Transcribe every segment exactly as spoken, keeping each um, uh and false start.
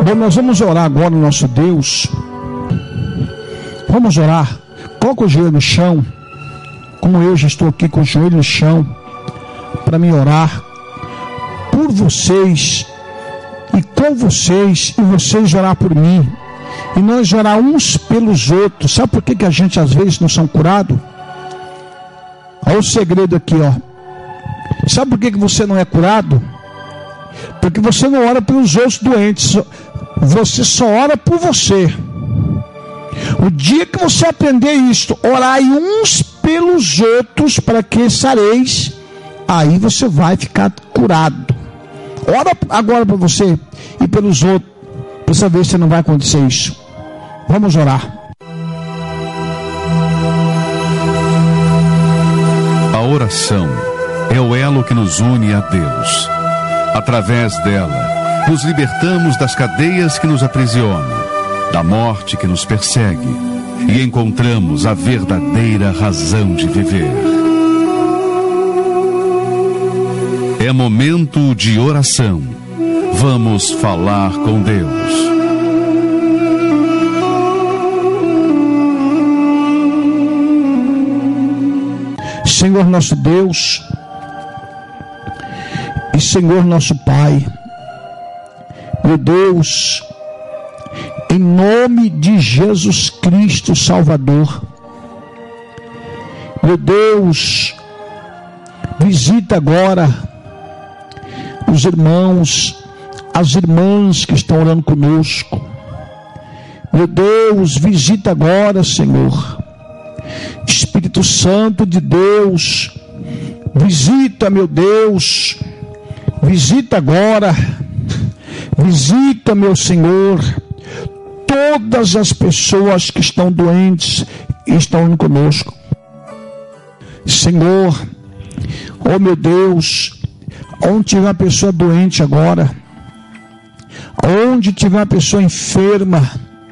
Bom, nós vamos orar agora no nosso Deus. Vamos orar. Coloca o joelho no chão, como eu já estou aqui com o joelho no chão, para me orar por vocês e com vocês, e vocês orar por mim, e nós orar uns pelos outros. Sabe por que, que a gente às vezes não são curados? Olha o segredo aqui, ó. Sabe por que, que você não é curado? Porque você não ora pelos outros doentes, você só ora por você. O dia que você aprender isso, orai uns pelos outros para que sareis, aí você vai ficar curado. Ora agora para você e pelos outros, para saber se não vai acontecer isso. Vamos orar. A oração é o elo que nos une a Deus. Através dela, nos libertamos das cadeias que nos aprisionam, da morte que nos persegue, e encontramos a verdadeira razão de viver. É momento de oração. Vamos falar com Deus. Senhor nosso Deus e Senhor nosso Pai, meu Deus, em nome de Jesus Cristo Salvador, meu Deus, visita agora os irmãos, as irmãs que estão orando conosco. Meu Deus, visita agora, Senhor. Espírito Santo de Deus, visita, meu Deus, visita agora, visita, meu Senhor, todas as pessoas que estão doentes e estão conosco. Senhor, oh meu Deus, onde tiver uma pessoa doente agora, onde tiver uma pessoa enferma,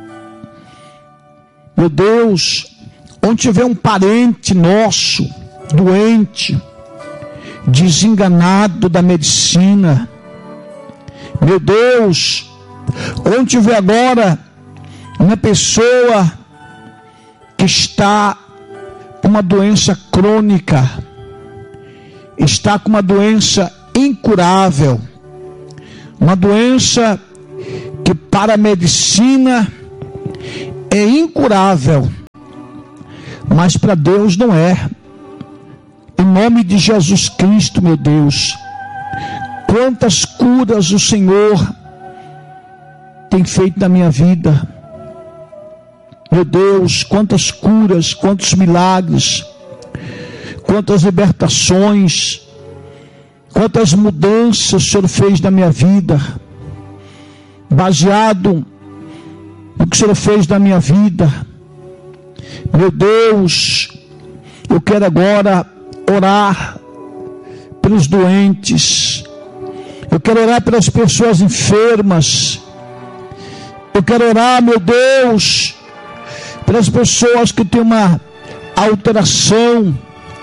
meu Deus, onde tiver um parente nosso doente, desenganado da medicina, meu Deus, onde tiver agora uma pessoa que está com uma doença crônica, está com uma doença incurável, uma doença que para a medicina é incurável, mas para Deus não é. Em nome de Jesus Cristo, meu Deus, quantas curas o Senhor tem feito na minha vida. Meu Deus, quantas curas, quantos milagres, quantas libertações, quantas mudanças o Senhor fez na minha vida, baseado no que o Senhor fez na minha vida. Meu Deus, eu quero agora orar pelos doentes, eu quero orar pelas pessoas enfermas, eu quero orar, meu Deus, pelas pessoas que têm uma alteração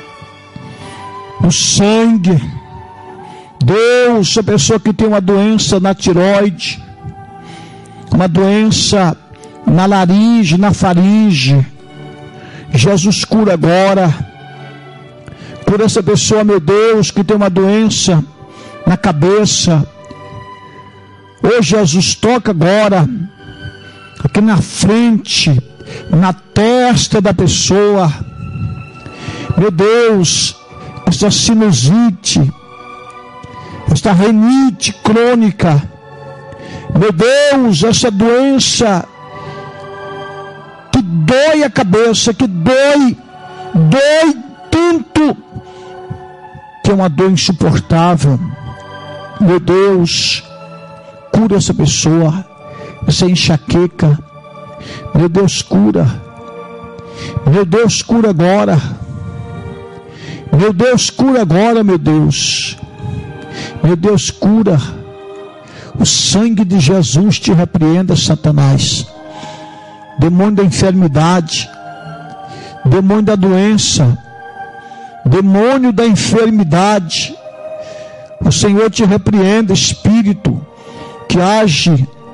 no sangue. Deus, a pessoa que tem uma doença na tireoide, uma doença na laringe, na faringe, Jesus cura agora. Cura essa pessoa, meu Deus, que tem uma doença na cabeça. Ô Jesus, toca agora aqui na frente, na testa da pessoa. Meu Deus, essa sinusite, esta rinite crônica, meu Deus, essa doença que dói a cabeça, que dói, dói tanto, que é uma dor insuportável. Meu Deus, cura essa pessoa, essa enxaqueca. Meu Deus, cura. Meu Deus, cura agora. Meu Deus, cura agora, meu Deus. Meu Deus, cura. O sangue de Jesus te repreenda, Satanás. Demônio da enfermidade, demônio da doença, demônio da enfermidade, o Senhor te repreenda, espírito que age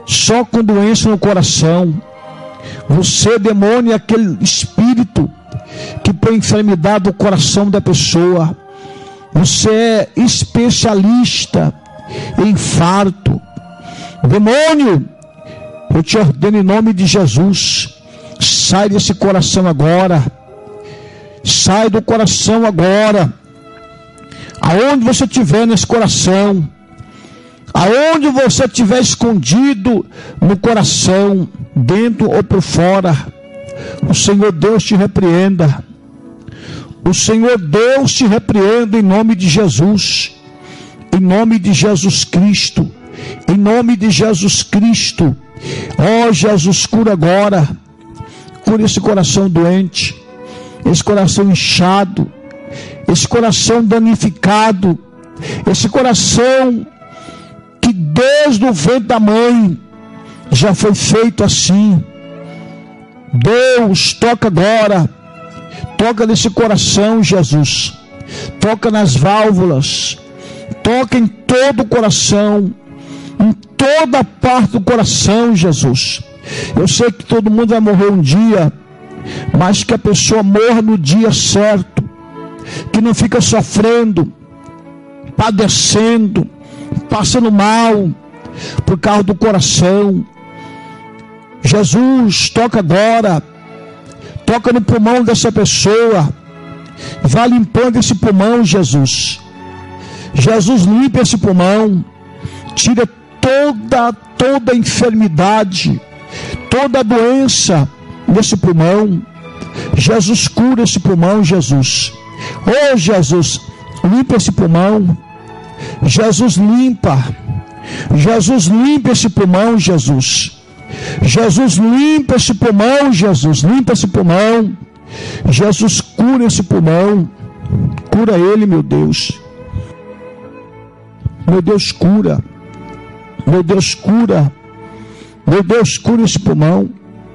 só com doença no coração. Você, demônio, é aquele espírito que põe enfermidade no coração da pessoa. Você é especialista em infarto. Demônio, eu te ordeno em nome de Jesus, sai desse coração agora. Sai do coração agora. Aonde você estiver nesse coração, aonde você estiver escondido no coração, dentro ou por fora, o Senhor Deus te repreenda. O Senhor Deus te repreenda em nome de Jesus. Em nome de Jesus Cristo. Em nome de Jesus Cristo. Ó, Jesus, cura agora. Cura esse coração doente, esse coração inchado, esse coração danificado, esse coração que desde o ventre da mãe já foi feito assim. Deus, toca agora, toca nesse coração, Jesus, toca nas válvulas, toca em todo o coração, em toda a parte do coração, Jesus. Eu sei que todo mundo vai morrer um dia, mas que a pessoa morra no dia certo, que não fica sofrendo, padecendo, passando mal por causa do coração. Jesus, toca agora, toca no pulmão dessa pessoa, vai limpando esse pulmão, Jesus. Jesus, limpa esse pulmão, tira toda, toda enfermidade, toda doença nesse pulmão. Jesus, cura esse pulmão, Jesus. Oh, Jesus, limpa esse pulmão. Jesus, limpa. Jesus, limpa esse pulmão, Jesus. Jesus, limpa esse pulmão, Jesus. Limpa esse pulmão. Jesus, cura esse pulmão. Cura ele, meu Deus. Meu Deus, cura. Meu Deus, cura. Meu Deus, cura esse pulmão.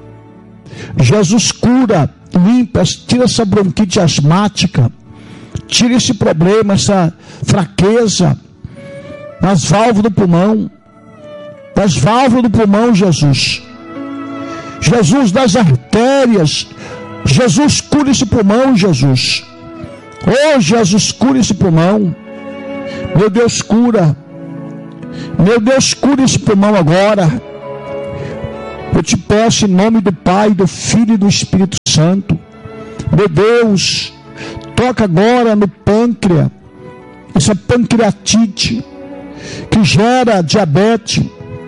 Jesus, cura, limpa, tira essa bronquite asmática, tira esse problema, essa fraqueza nas válvulas do pulmão, das válvulas do pulmão, Jesus. Jesus, das artérias, Jesus, cura esse pulmão, Jesus. Oh, Jesus, cura esse pulmão. Meu Deus, cura. Meu Deus, cura esse pulmão agora. Eu te peço em nome do Pai, do Filho e do Espírito Santo. Meu Deus, toca agora no pâncreas, essa pancreatite que gera diabetes,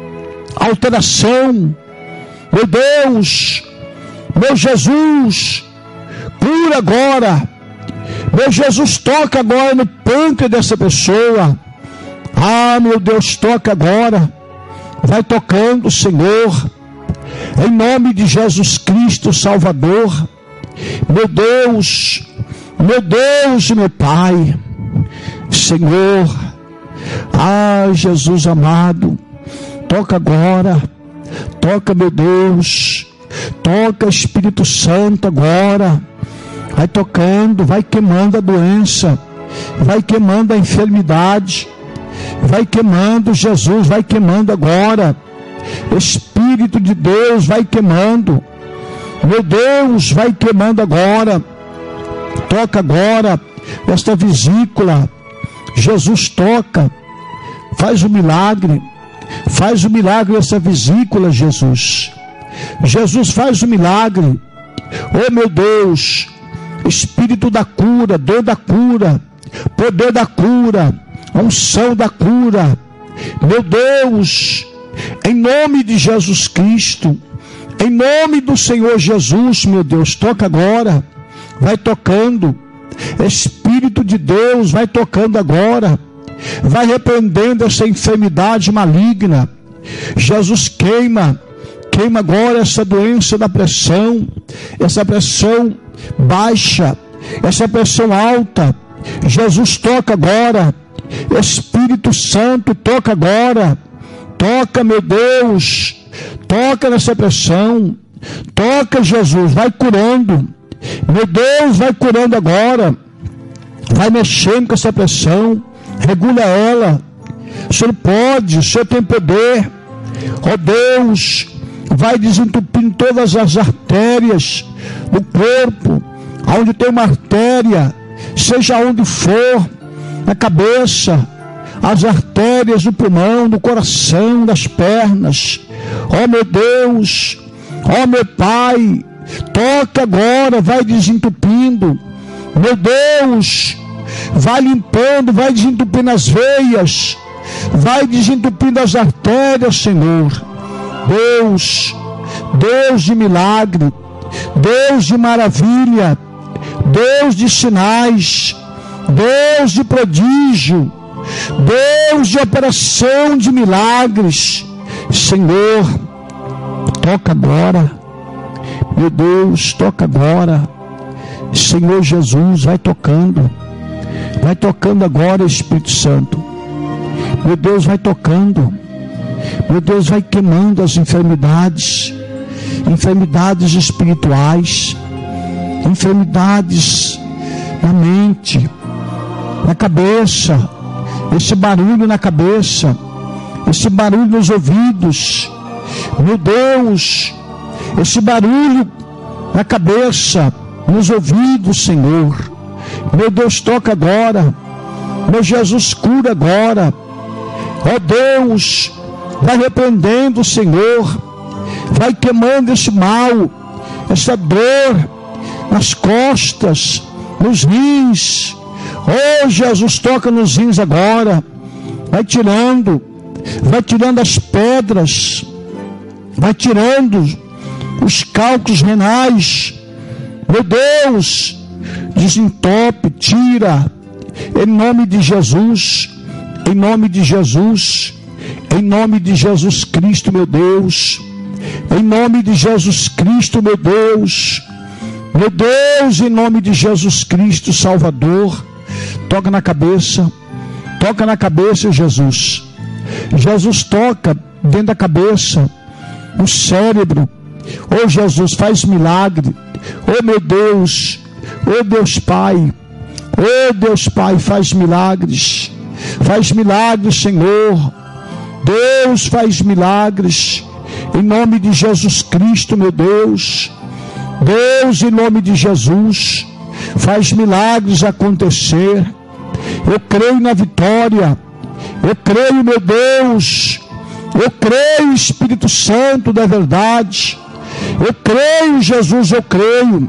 alteração. Meu Deus, meu Jesus, cura agora. Meu Jesus, toca agora no pâncreas dessa pessoa. Ah, meu Deus, toca agora. Vai tocando, Senhor. Em nome de Jesus Cristo, Salvador. Meu Deus, meu Deus, meu Pai, Senhor. Ah, Jesus amado, toca agora. Toca, meu Deus. Toca, Espírito Santo, agora. Vai tocando, vai queimando a doença, vai queimando a enfermidade, vai queimando, Jesus, vai queimando agora. Espírito de Deus, vai queimando. Meu Deus, vai queimando agora. Toca agora esta vesícula. Jesus, toca. Faz o milagre. Faz o milagre nessa vesícula, Jesus. Jesus, faz o milagre. Oh, meu Deus, Espírito da cura, dor da cura, poder da cura, unção da cura. Meu Deus, em nome de Jesus Cristo, em nome do Senhor Jesus, meu Deus, toca agora, vai tocando. Espírito de Deus, vai tocando agora, vai repreendendo essa enfermidade maligna. Jesus, queima, queima agora essa doença da pressão, essa pressão baixa, essa pressão alta. Jesus, toca agora. Espírito Santo, toca agora. Toca, meu Deus, toca nessa pressão, toca, Jesus, vai curando, meu Deus, vai curando agora, vai mexendo com essa pressão, regula ela. O Senhor pode, o Senhor tem poder, Ó Deus, vai desentupindo todas as artérias do corpo, aonde tem uma artéria, seja onde for, na cabeça, as artérias do pulmão, do coração, das pernas. Ó meu Deus, ó meu Pai, toca agora, vai desentupindo. Meu Deus, vai limpando, vai desentupindo as veias, vai desentupindo as artérias, Senhor. Deus, Deus de milagre, Deus de maravilha, Deus de sinais, Deus de prodígio, Deus de operação de milagres. Senhor, toca agora, meu Deus, toca agora. Senhor Jesus, vai tocando, vai tocando agora, Espírito Santo. Meu Deus, vai tocando, meu Deus, vai queimando as enfermidades, enfermidades espirituais, enfermidades na mente, na cabeça, esse barulho na cabeça, esse barulho nos ouvidos, meu Deus, esse barulho na cabeça, nos ouvidos, Senhor. Meu Deus, toca agora, meu Jesus, cura agora. Ó Deus, vai repreendendo, Senhor, vai queimando esse mal, essa dor nas costas, nos rins. Oh Jesus, toca nos rins agora, vai tirando, vai tirando as pedras, vai tirando os cálculos renais. Meu Deus, desentope, tira, em nome de Jesus, em nome de Jesus, em nome de Jesus Cristo, meu Deus, em nome de Jesus Cristo, meu Deus, meu Deus, em nome de Jesus Cristo, Salvador. Toca na cabeça, toca na cabeça, Jesus. Jesus, toca dentro da cabeça, no cérebro. Oh Jesus, faz milagre. Oh meu Deus, oh Deus Pai, oh Deus Pai, faz milagres, faz milagres, Senhor. Deus, faz milagres, em nome de Jesus Cristo, meu Deus. Deus, em nome de Jesus, faz milagres acontecer. Eu creio na vitória, eu creio, meu Deus, eu creio, Espírito Santo da verdade, eu creio, Jesus, eu creio.